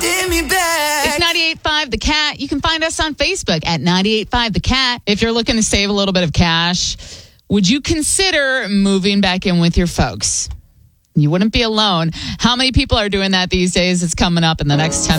Give me back. It's 98.5 The Cat. You can find us on Facebook at 98.5 The Cat. If you're looking to save a little bit of cash, would you consider moving back in with your folks? You wouldn't be alone. How many people are doing that these days? It's coming up in the next 10